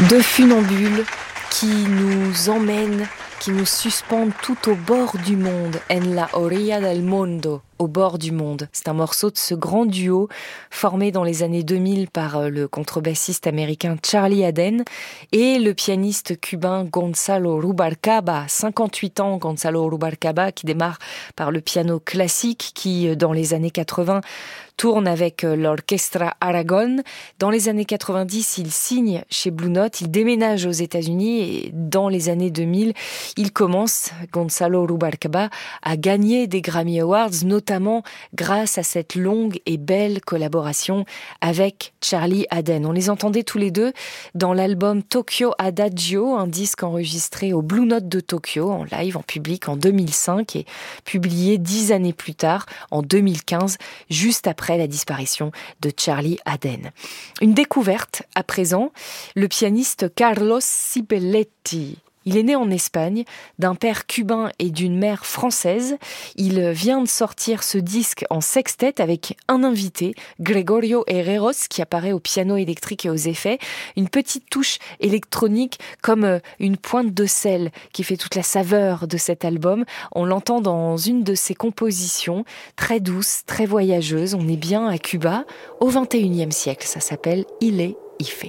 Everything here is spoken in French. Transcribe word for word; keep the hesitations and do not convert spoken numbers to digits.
Deux funambules qui nous emmènent, qui nous suspendent tout au bord du monde. En la orilla del mundo, au bord du monde. C'est un morceau de ce grand duo formé dans les années deux mille par le contrebassiste américain Charlie Haden et le pianiste cubain Gonzalo Rubalcaba. cinquante-huit ans, Gonzalo Rubalcaba, qui démarre par le piano classique, qui dans les années quatre-vingts tourne avec l'Orchestra Aragon. Dans les années quatre-vingt-dix, il signe chez Blue Note, il déménage aux États-Unis et dans les années deux mille, il commence, Gonzalo Rubalcaba, à gagner des Grammy Awards, notamment grâce à cette longue et belle collaboration avec Charlie Haden. On les entendait tous les deux dans l'album Tokyo Adagio, un disque enregistré au Blue Note de Tokyo, en live, en public, en deux mille cinq et publié dix années plus tard, en deux mille quinze, juste après la disparition de Charlie Haden. Une découverte à présent, le pianiste Carlos Sibelletti. Il est né en Espagne, d'un père cubain et d'une mère française. Il vient de sortir ce disque en sextet avec un invité, Gregorio Herreros, qui apparaît au piano électrique et aux effets. Une petite touche électronique comme une pointe de sel qui fait toute la saveur de cet album. On l'entend dans une de ses compositions, très douce, très voyageuse. On est bien à Cuba, au vingt et unième siècle. Ça s'appelle Il est Ife.